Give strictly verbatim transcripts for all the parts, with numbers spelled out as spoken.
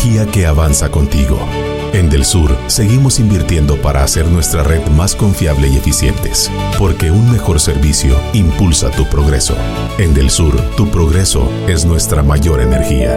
energía que avanza contigo. En Del Sur, seguimos invirtiendo para hacer nuestra red más confiable y eficientes, porque un mejor servicio impulsa tu progreso. En Del Sur, tu progreso es nuestra mayor energía.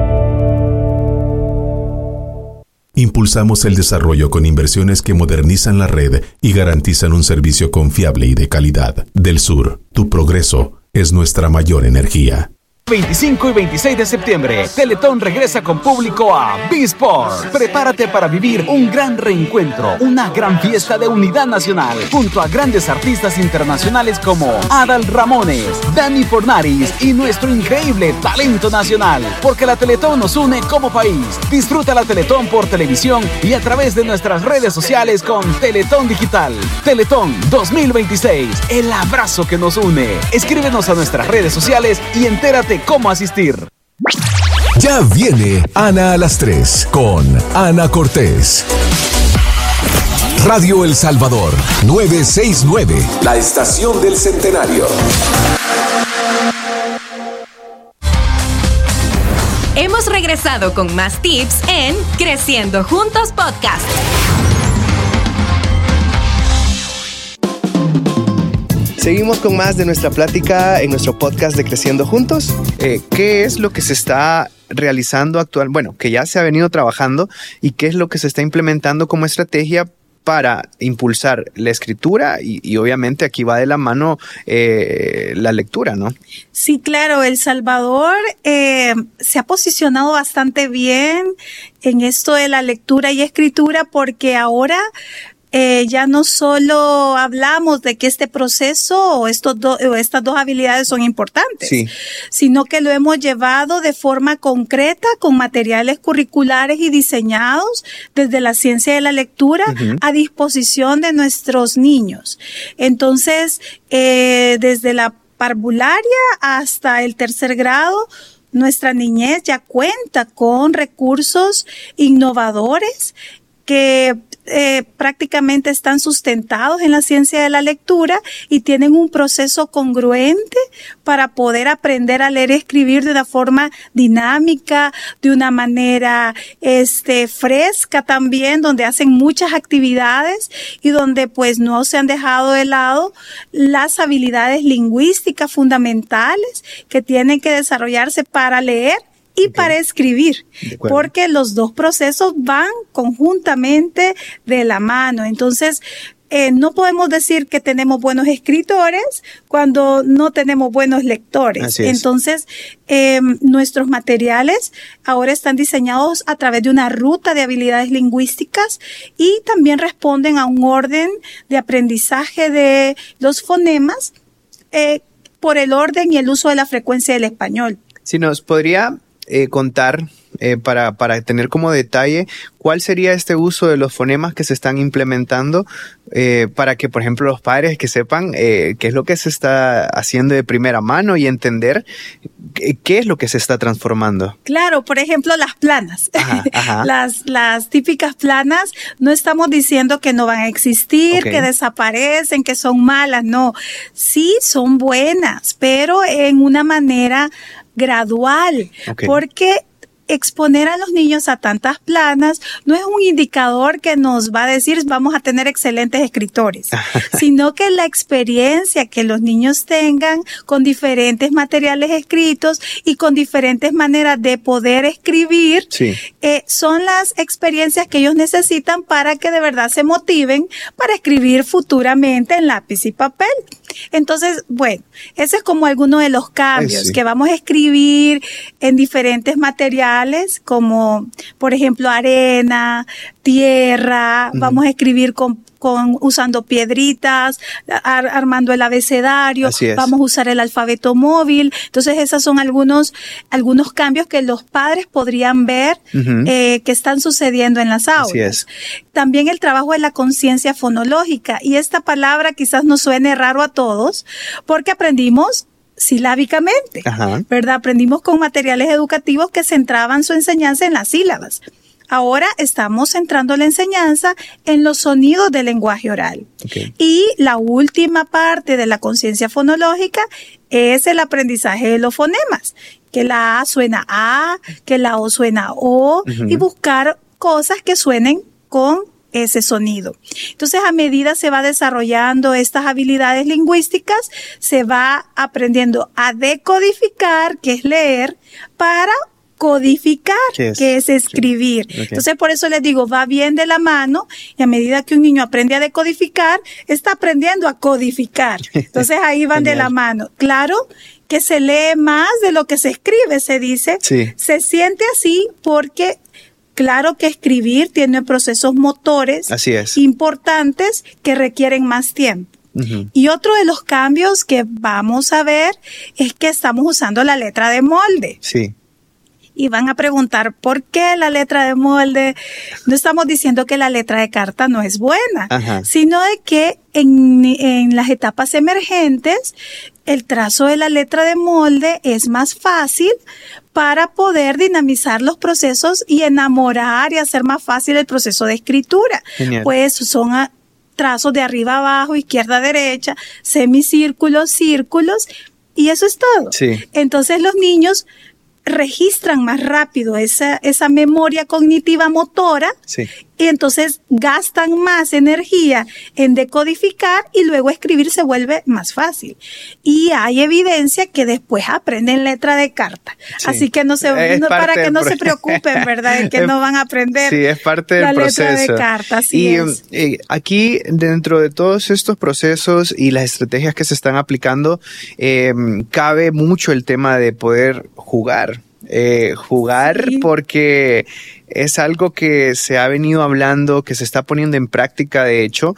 Impulsamos el desarrollo con inversiones que modernizan la red y garantizan un servicio confiable y de calidad. Del Sur, tu progreso es nuestra mayor energía. veinticinco y veintiséis de septiembre, Teletón regresa con público a B-Sport. Prepárate para vivir un gran reencuentro, una gran fiesta de unidad nacional, junto a grandes artistas internacionales como Adal Ramones, Dani Fornaris y nuestro increíble talento nacional. Porque la Teletón nos une como país. Disfruta la Teletón por televisión y a través de nuestras redes sociales con Teletón Digital. Teletón dos mil veintiséis, el abrazo que nos une. Escríbenos a nuestras redes sociales y entérate cómo asistir. Ya viene Ana a las tres con Ana Cortés. Radio El Salvador novecientos sesenta y nueve, la estación del centenario. Hemos regresado con más tips en Creciendo Juntos Podcast. Seguimos con más de nuestra plática en nuestro podcast de Creciendo Juntos. Eh, ¿Qué es lo que se está realizando actual? Bueno, que ya se ha venido trabajando y qué es lo que se está implementando como estrategia para impulsar la escritura y, y obviamente aquí va de la mano eh, la lectura, ¿no? Sí, claro, El Salvador eh, se ha posicionado bastante bien en esto de la lectura y escritura porque ahora Eh, ya no solo hablamos de que este proceso o, estos do, o estas dos habilidades son importantes, sí, sino que lo hemos llevado de forma concreta con materiales curriculares y diseñados desde la ciencia de la lectura uh-huh. a disposición de nuestros niños. Entonces, eh, desde la parvularia hasta el tercer grado, nuestra niñez ya cuenta con recursos innovadores que Eh, prácticamente están sustentados en la ciencia de la lectura y tienen un proceso congruente para poder aprender a leer y escribir de una forma dinámica, de una manera este fresca también, donde hacen muchas actividades y donde pues no se han dejado de lado las habilidades lingüísticas fundamentales que tienen que desarrollarse para leer y okay. para escribir, porque los dos procesos van conjuntamente de la mano. Entonces, eh, no podemos decir que tenemos buenos escritores cuando no tenemos buenos lectores. Así es. Entonces, eh, nuestros materiales ahora están diseñados a través de una ruta de habilidades lingüísticas y también responden a un orden de aprendizaje de los fonemas eh, por el orden y el uso de la frecuencia del español. Si nos podría Eh, contar eh, para, para tener como detalle cuál sería este uso de los fonemas que se están implementando eh, para que, por ejemplo, los padres que sepan eh, qué es lo que se está haciendo de primera mano y entender qué, qué es lo que se está transformando. Claro, por ejemplo, las planas. Ajá, ajá. Las, las típicas planas, no estamos diciendo que no van a existir, okay. que desaparecen, que son malas, no. Sí, son buenas, pero en una manera gradual, okay. porque exponer a los niños a tantas planas no es un indicador que nos va a decir vamos a tener excelentes escritores, sino que la experiencia que los niños tengan con diferentes materiales escritos y con diferentes maneras de poder escribir, sí. eh, son las experiencias que ellos necesitan para que de verdad se motiven para escribir futuramente en lápiz y papel. Entonces, bueno, ese es como alguno de los cambios, Ay, sí. que vamos a escribir en diferentes materiales, como por ejemplo arena, tierra, uh-huh. vamos a escribir con con usando piedritas, ar, armando el abecedario, vamos a usar el alfabeto móvil. Entonces, esos son algunos algunos cambios que los padres podrían ver uh-huh. eh, que están sucediendo en las aulas. Así es. También el trabajo de la conciencia fonológica. Y esta palabra quizás nos suene raro a todos, porque aprendimos silábicamente, Ajá. ¿verdad? Aprendimos con materiales educativos que centraban su enseñanza en las sílabas. Ahora estamos centrando la enseñanza en los sonidos del lenguaje oral. Okay. Y la última parte de la conciencia fonológica es el aprendizaje de los fonemas, que la A suena A, que la O suena O, uh-huh. y buscar cosas que suenen con ese sonido. Entonces, a medida se va desarrollando estas habilidades lingüísticas, se va aprendiendo a decodificar, que es leer, para codificar, es? que es escribir. Okay. Entonces, por eso les digo, va bien de la mano, y a medida que un niño aprende a decodificar, está aprendiendo a codificar. Entonces, ahí van de la mano. Claro que se lee más de lo que se escribe, se dice. Sí. Se siente así porque claro que escribir tiene procesos motores Así es. importantes que requieren más tiempo. Uh-huh. Y otro de los cambios que vamos a ver es que estamos usando la letra de molde. Sí. Y van a preguntar, ¿por qué la letra de molde? No estamos diciendo que la letra de carta no es buena, Ajá. sino de que en, en las etapas emergentes, el trazo de la letra de molde es más fácil para poder dinamizar los procesos y enamorar y hacer más fácil el proceso de escritura. Genial. Pues son a, trazos de arriba a abajo, izquierda a derecha, semicírculos, círculos, y eso es todo. Sí. Entonces los niños registran más rápido esa, esa memoria cognitiva motora, sí. y entonces gastan más energía en decodificar y luego escribir se vuelve más fácil. Y hay evidencia que después aprenden letra de carta. Sí. Así que no se, no, para que no pro- se preocupen, ¿verdad? En que es, no van a aprender sí, es parte del la proceso. letra de carta. Así y es. Eh, aquí, dentro de todos estos procesos y las estrategias que se están aplicando, eh, cabe mucho el tema de poder jugar. Eh, jugar sí. porque es algo que se ha venido hablando, que se está poniendo en práctica de hecho,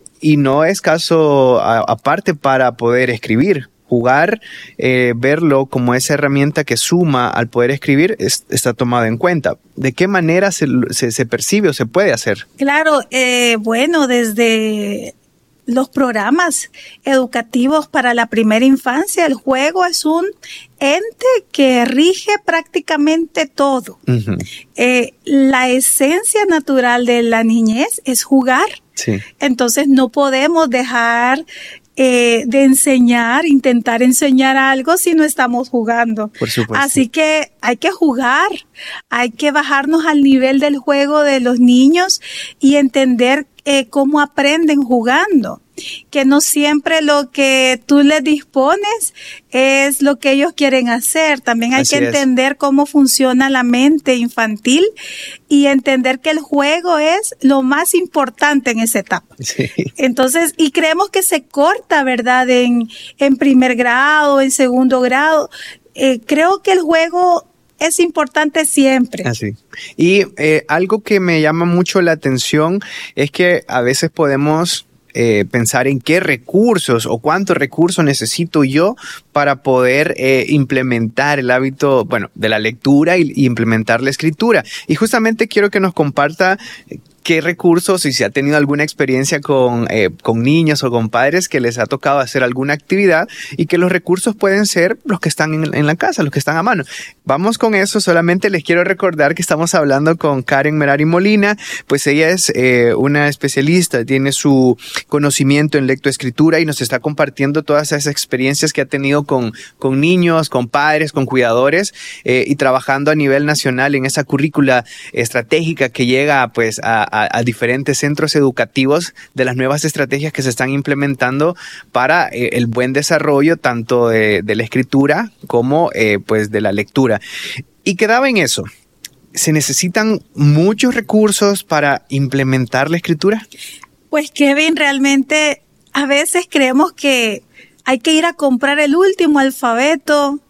y no es caso a, aparte para poder escribir. Jugar, eh, verlo como esa herramienta que suma al poder escribir es, está tomado en cuenta. ¿De qué manera se, se, se percibe o se puede hacer? Claro, eh, bueno, desde los programas educativos para la primera infancia, el juego es un ente que rige prácticamente todo. Uh-huh. Eh, la esencia natural de la niñez es jugar. Sí. Entonces no podemos dejar eh, de enseñar, intentar enseñar algo si no estamos jugando. Por supuesto. Así que hay que jugar, hay que bajarnos al nivel del juego de los niños y entender Eh, cómo aprenden jugando, que no siempre lo que tú les dispones es lo que ellos quieren hacer. También hay Así que entender es. cómo funciona la mente infantil y entender que el juego es lo más importante en esa etapa. Sí. Entonces, y creemos que se corta, ¿verdad? En, en primer grado, en segundo grado. Eh, creo que el juego es importante siempre. Así. Y eh, algo que me llama mucho la atención es que a veces podemos eh, pensar en qué recursos o cuántos recursos necesito yo para poder eh, implementar el hábito, bueno, de la lectura y, y implementar la escritura. Y justamente quiero que nos comparta qué recursos, si se ha tenido alguna experiencia con, eh, con niños o con padres que les ha tocado hacer alguna actividad y que los recursos pueden ser los que están en, en la casa, los que están a mano. Vamos con eso. Solamente les quiero recordar que estamos hablando con Karen Merari Molina, pues ella es eh, una especialista, tiene su conocimiento en lectoescritura y nos está compartiendo todas esas experiencias que ha tenido con, con niños, con padres, con cuidadores eh, y trabajando a nivel nacional en esa currícula estratégica que llega pues a, a A, a diferentes centros educativos de las nuevas estrategias que se están implementando para eh, el buen desarrollo tanto de, de la escritura como eh, pues de la lectura. Y quedaba en eso. ¿Se necesitan muchos recursos para implementar la escritura? Pues Kevin, realmente a veces creemos que hay que ir a comprar el último alfabeto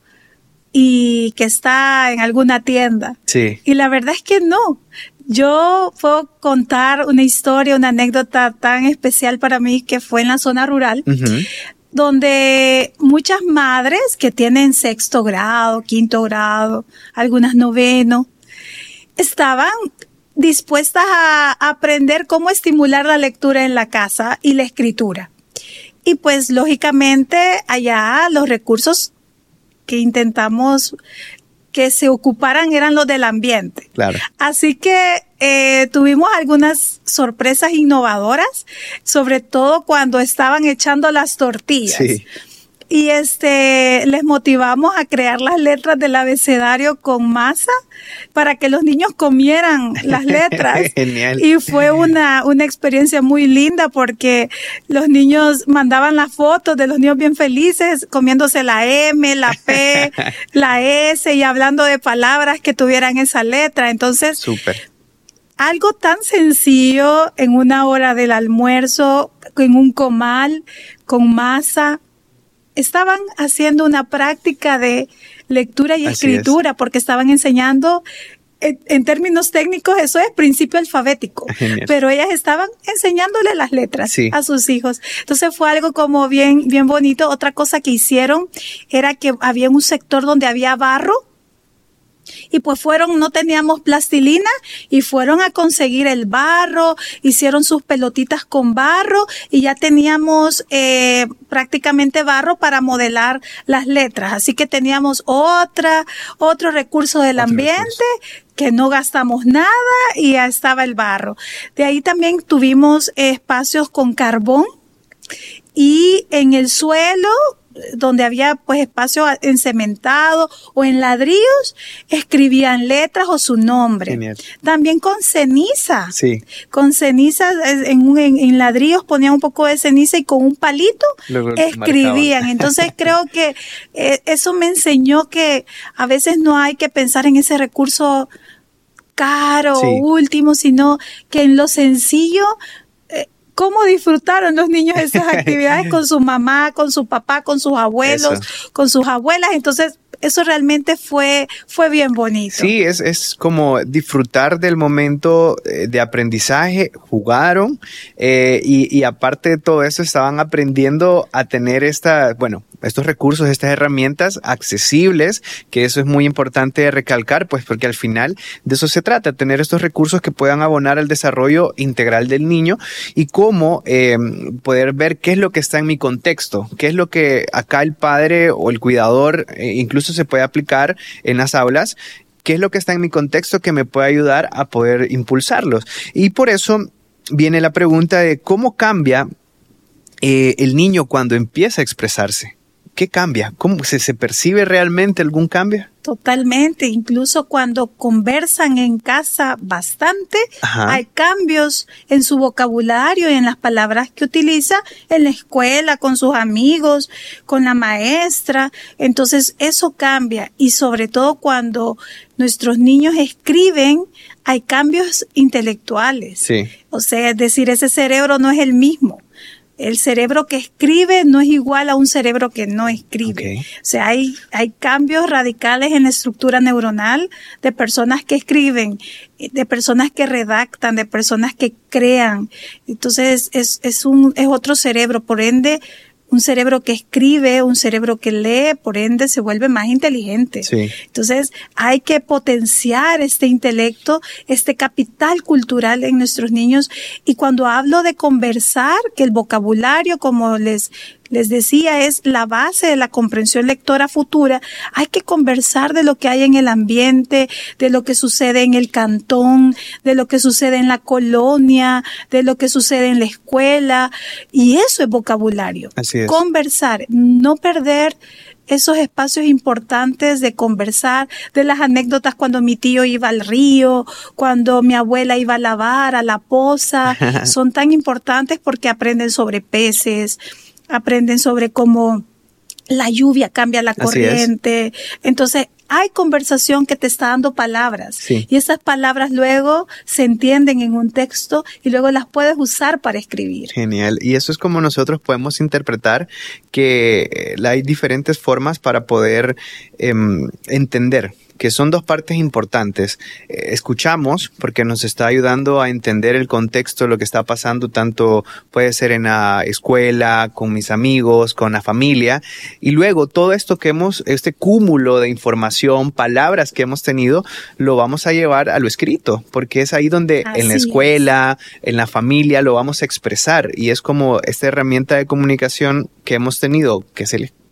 y que está en alguna tienda. Sí. Y la verdad es que no. Yo puedo contar una historia, una anécdota tan especial para mí que fue en la zona rural, uh-huh. donde muchas madres que tienen sexto grado, quinto grado, algunas noveno, estaban dispuestas a aprender cómo estimular la lectura en la casa y la escritura. Y pues lógicamente allá los recursos que intentamos que se ocuparan eran los del ambiente. Claro. Así que eh, tuvimos algunas sorpresas innovadoras, sobre todo cuando estaban echando las tortillas. Sí. Y este, les motivamos a crear las letras del abecedario con masa para que los niños comieran las letras. Genial. Y fue una, una experiencia muy linda porque los niños mandaban las fotos de los niños bien felices comiéndose la M, la P, la S y hablando de palabras que tuvieran esa letra. Entonces, súper. Algo tan sencillo en una hora del almuerzo, en un comal, con masa. Estaban haciendo una práctica de lectura y Así escritura es. Porque estaban enseñando, en, en términos técnicos, eso es principio alfabético. Genial. Pero ellas estaban enseñándole las letras Sí. a sus hijos. Entonces fue algo como bien, bien bonito. Otra cosa que hicieron era que había un sector donde había barro. Y pues fueron, no teníamos plastilina y fueron a conseguir el barro, hicieron sus pelotitas con barro y ya teníamos eh, prácticamente barro para modelar las letras. Así que teníamos otra, otro recurso del Otro ambiente. recurso. Que no gastamos nada y ya estaba el barro. De ahí también tuvimos eh, espacios con carbón y en el suelo, donde había pues espacio encementado o en ladrillos, escribían letras o su nombre. Genial. También con ceniza. Sí. Con ceniza, en, un, en, en ladrillos ponían un poco de ceniza y con un palito Luego escribían. marcaban. Entonces creo que eh, eso me enseñó que a veces no hay que pensar en ese recurso caro Sí. o último, sino que en lo sencillo. ¿Cómo disfrutaron los niños esas actividades con su mamá, con su papá, con sus abuelos, Eso. con sus abuelas? Entonces, eso realmente fue, fue bien bonito. Sí, es, es como disfrutar del momento eh, de aprendizaje, jugaron eh, y, y aparte de todo eso estaban aprendiendo a tener esta, bueno, estos recursos, estas herramientas accesibles, que eso es muy importante recalcar, pues porque al final de eso se trata, tener estos recursos que puedan abonar al desarrollo integral del niño y cómo eh, poder ver qué es lo que está en mi contexto, qué es lo que acá el padre o el cuidador eh, incluso se puede aplicar en las aulas, qué es lo que está en mi contexto que me puede ayudar a poder impulsarlos. Y por eso viene la pregunta de cómo cambia eh, el niño cuando empieza a expresarse. ¿Qué cambia? ¿Cómo se, se percibe realmente algún cambio? Totalmente, incluso cuando conversan en casa bastante, Ajá. hay cambios en su vocabulario y en las palabras que utiliza en la escuela, con sus amigos, con la maestra. Entonces eso cambia y sobre todo cuando nuestros niños escriben, hay cambios intelectuales. Sí. O sea, es decir, ese cerebro no es el mismo. El cerebro que escribe no es igual a un cerebro que no escribe. Okay. O sea, hay, hay cambios radicales en la estructura neuronal de personas que escriben, de personas que redactan, de personas que crean. Entonces, es, es un, es otro cerebro. Por ende, un cerebro que escribe, un cerebro que lee, por ende se vuelve más inteligente. Sí. Entonces hay que potenciar este intelecto, este capital cultural en nuestros niños. Y cuando hablo de conversar, que el vocabulario, como les les decía, es la base de la comprensión lectora futura, hay que conversar de lo que hay en el ambiente, de lo que sucede en el cantón, de lo que sucede en la colonia, de lo que sucede en la escuela, y eso es vocabulario. Así es. Conversar, no perder esos espacios importantes de conversar, de las anécdotas cuando mi tío iba al río, cuando mi abuela iba a lavar a la poza, son tan importantes porque aprenden sobre peces, aprenden sobre cómo la lluvia cambia la corriente. Entonces, hay conversación que te está dando palabras. Sí. Y esas palabras luego se entienden en un texto y luego las puedes usar para escribir. Genial. Y eso es como nosotros podemos interpretar que eh, hay diferentes formas para poder eh, entender, que son dos partes importantes. Eh, escuchamos porque nos está ayudando a entender el contexto de lo que está pasando, tanto puede ser en la escuela, con mis amigos, con la familia, y luego todo esto que hemos, este cúmulo de información, palabras que hemos tenido, lo vamos a llevar a lo escrito, porque es ahí donde Así en la escuela, en la familia lo vamos a expresar, y es como esta herramienta de comunicación que hemos tenido, que es el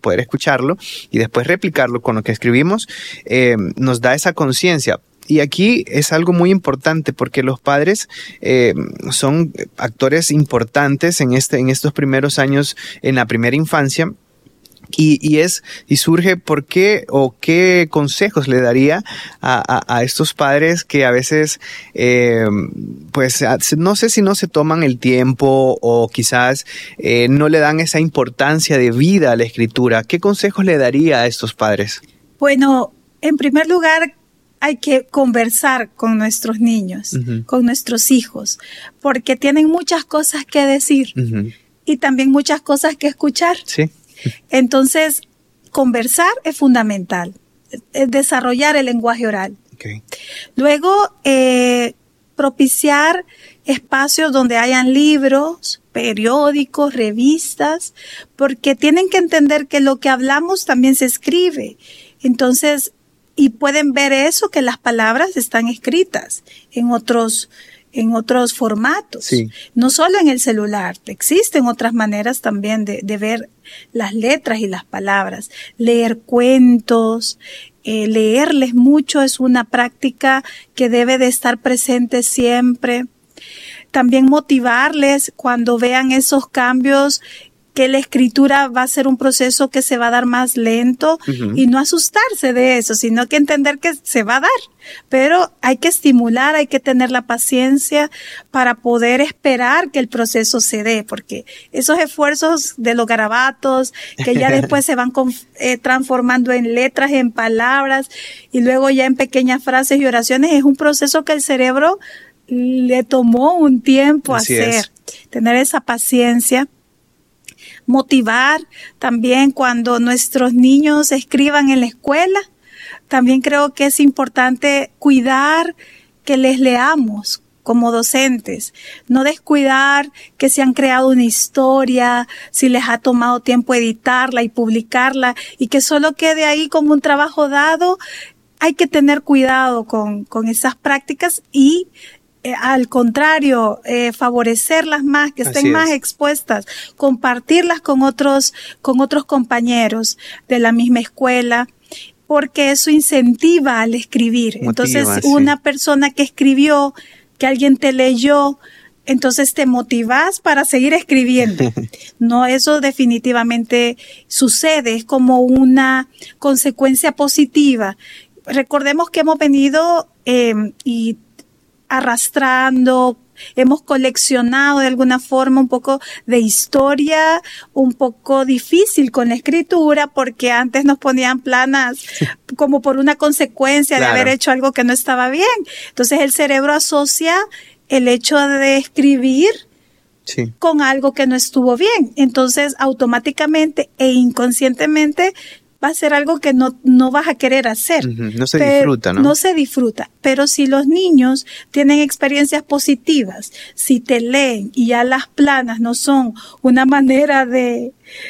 poder escucharlo y después replicarlo con lo que escribimos, eh, nos da esa conciencia. Y aquí es algo muy importante porque los padres eh, son actores importantes en, este, en estos primeros años, en la primera infancia. Y, y es y surge por qué o qué consejos le daría a, a, a estos padres que a veces eh, pues no sé si no se toman el tiempo o quizás eh, no le dan esa importancia de vida a la escritura. ¿Qué consejos le daría a estos padres? Bueno, en primer lugar, hay que conversar con nuestros niños, uh-huh. con nuestros hijos, porque tienen muchas cosas que decir uh-huh. y también muchas cosas que escuchar. Sí. Entonces, conversar es fundamental, es desarrollar el lenguaje oral. Okay. Luego, eh, propiciar espacios donde hayan libros, periódicos, revistas, porque tienen que entender que lo que hablamos también se escribe. Entonces, y pueden ver eso, que las palabras están escritas en otros en otros formatos, sí. no solo en el celular, existen otras maneras también de, de ver las letras y las palabras, leer cuentos, eh, leerles mucho es una práctica que debe de estar presente siempre, también motivarles cuando vean esos cambios, que la escritura va a ser un proceso que se va a dar más lento uh-huh. y no asustarse de eso, sino que entender que se va a dar. Pero hay que estimular, hay que tener la paciencia para poder esperar que el proceso se dé, porque esos esfuerzos de los garabatos, que ya después se van con, eh, transformando en letras, en palabras, y luego ya en pequeñas frases y oraciones, es un proceso que el cerebro le tomó un tiempo Así hacer. Es. Tener esa paciencia. Motivar también cuando nuestros niños escriban en la escuela. También creo que es importante cuidar que les leamos como docentes. No descuidar que se han creado una historia, si les ha tomado tiempo editarla y publicarla y que solo quede ahí como un trabajo dado. Hay que tener cuidado con, con esas prácticas y Eh, al contrario, eh, favorecerlas más, que estén más expuestas, compartirlas con otros, con otros compañeros de la misma escuela, porque eso incentiva al escribir. Motiva, entonces, sí. Una persona que escribió, que alguien te leyó, entonces te motivas para seguir escribiendo. No, eso definitivamente sucede, es como una consecuencia positiva. Recordemos que hemos venido eh, y arrastrando, hemos coleccionado de alguna forma un poco de historia, un poco difícil con la escritura, porque antes nos ponían planas como por una consecuencia claro. de haber hecho algo que no estaba bien. Entonces el cerebro asocia el hecho de escribir sí. con algo que no estuvo bien. Entonces automáticamente e inconscientemente va a ser algo que no, no vas a querer hacer. Uh-huh. No se pero, disfruta, ¿no? No se disfruta. Pero si los niños tienen experiencias positivas, si te leen y ya las planas no son una manera de,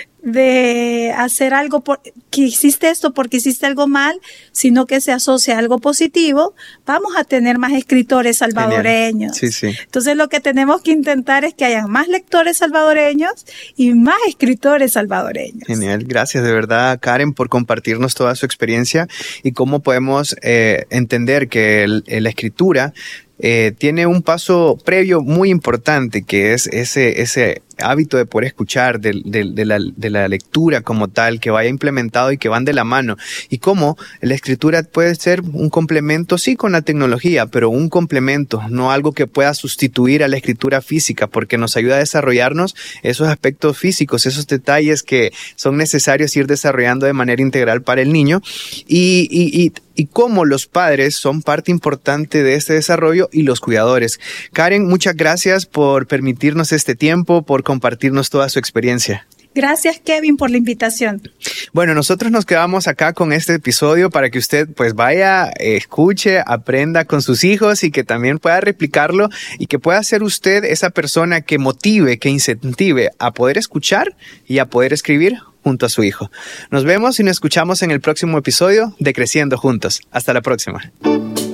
de hacer algo por, que hiciste esto porque hiciste algo mal, sino que se asocia a algo positivo, vamos a tener más escritores salvadoreños. Sí, sí. Entonces lo que tenemos que intentar es que hayan más lectores salvadoreños y más escritores salvadoreños. Genial. Gracias de verdad, Karen, por compartirnos toda su experiencia y cómo podemos eh, entender que el, la escritura Eh, tiene un paso previo muy importante, que es ese, ese hábito de poder escuchar, de, de, de, la, de la lectura como tal, que vaya implementado y que van de la mano. Y cómo la escritura puede ser un complemento, sí, con la tecnología, pero un complemento, no algo que pueda sustituir a la escritura física, porque nos ayuda a desarrollarnos esos aspectos físicos, esos detalles que son necesarios ir desarrollando de manera integral para el niño. Y, y, y y cómo los padres son parte importante de este desarrollo y los cuidadores. Karen, muchas gracias por permitirnos este tiempo, por compartirnos toda su experiencia. Gracias, Kevin, por la invitación. Bueno, nosotros nos quedamos acá con este episodio para que usted pues vaya, escuche, aprenda con sus hijos y que también pueda replicarlo y que pueda ser usted esa persona que motive, que incentive a poder escuchar y a poder escribir junto a su hijo. Nos vemos y nos escuchamos en el próximo episodio de Creciendo Juntos. Hasta la próxima.